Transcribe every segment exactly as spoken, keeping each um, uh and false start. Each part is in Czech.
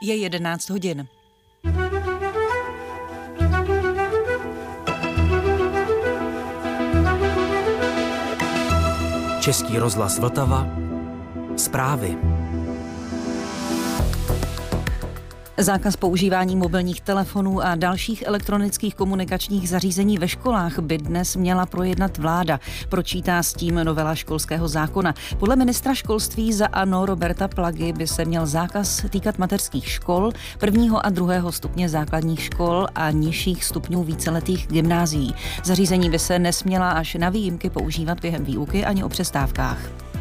Je jedenáct hodin. Český rozhlas Vltava. Zprávy. Zákaz používání mobilních telefonů a dalších elektronických komunikačních zařízení ve školách by dnes měla projednat vláda. Pročítá s tím novela školského zákona. Podle ministra školství za ANO Roberta Plagy by se měl zákaz týkat mateřských škol, prvního a druhého stupně základních škol a nižších stupňů víceletých gymnázií. Zařízení by se nesměla až na výjimky používat během výuky ani o přestávkách.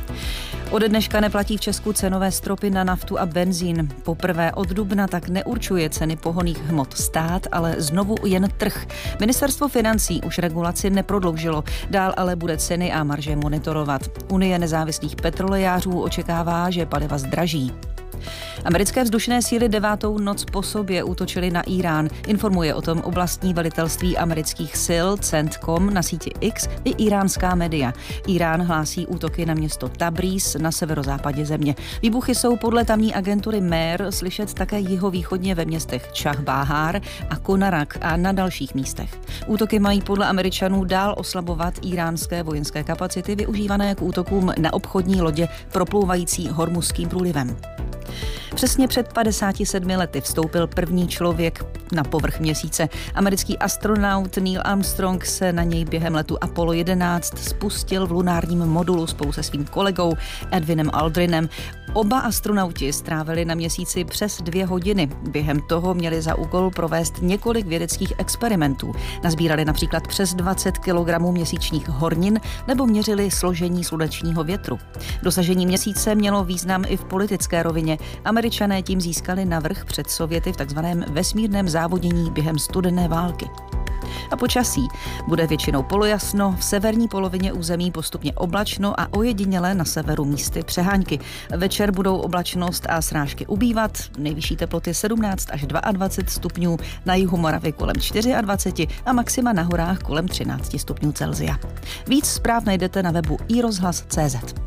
Ode dneška neplatí v Česku cenové stropy na naftu a benzín. Poprvé od dubna tak neurčuje ceny pohonných hmot stát, ale znovu jen trh. Ministerstvo financí už regulaci neprodloužilo, dál ale bude ceny a marže monitorovat. Unie nezávislých petrolejářů očekává, že paliva zdraží. Americké vzdušné síly devátou noc po sobě útočily na Irán. Informuje o tom oblastní velitelství amerických sil CENTCOM na síti X i iránská média. Irán hlásí útoky na město Tabriz na severozápadě země. Výbuchy jsou podle tamní agentury Mer slyšet také jihovýchodně ve městech Čahbáhár a Konarak a na dalších místech. Útoky mají podle Američanů dál oslabovat iránské vojenské kapacity využívané k útokům na obchodní lodě proplouvající Hormuzským průlivem. Přesně před padesáti sedmi lety vstoupil první člověk na povrch měsíce. Americký astronaut Neil Armstrong se na něj během letu Apollo jedenáct spustil v lunárním modulu spolu se svým kolegou Edwinem Aldrinem. Oba astronauti strávili na měsíci přes dvě hodiny. Během toho měli za úkol provést několik vědeckých experimentů. Nazbírali například přes dvacet kilogramů měsíčních hornin nebo měřili složení slunečního větru. Dosažení měsíce mělo význam i v politické rovině. Američané tím získali navrch před Sověty v takzvaném vesmírném závodění během studené války. A počasí. Bude většinou polojasno, v severní polovině území postupně oblačno a ojediněle na severu místy přehánky. Večer budou oblačnost a srážky ubývat, nejvyšší teploty sedmnáct až dvacet dva stupňů, na jihu Moravy kolem dvacet čtyři a maxima na horách kolem třináct stupňů Celsia. Víc zpráv najdete na webu i rozhlas tečka cé zet.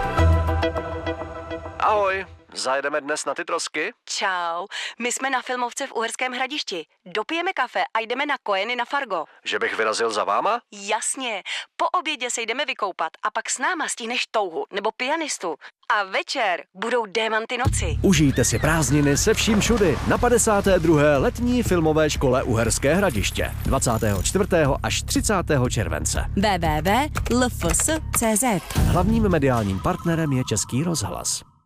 Ahoj, zajedeme dnes na ty trosky? Čau, my jsme na filmovce v Uherském Hradišti. Dopijeme kafe a jdeme na Kojeny na Fargo. Že bych vyrazil za váma? Jasně, po obědě se jdeme vykoupat a pak s náma stihneš touhu nebo pianistu. A večer budou Démanty noci. Užijte si prázdniny se vším všudy na padesáté druhé letní filmové škole Uherské Hradiště dvacátého čtvrtého až třicátého července. w w w tečka l f s tečka c z. Hlavním mediálním partnerem je Český rozhlas.